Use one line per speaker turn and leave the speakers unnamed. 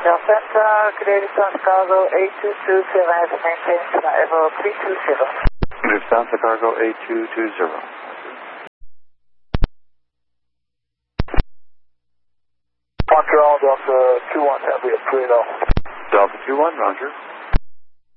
Delta, Canadian South Cargo 8227 has maintained flight level 320.
Lufthansa Cargo 8220.
Montreal, Delta 21, heavy at 30.
Delta 21, roger.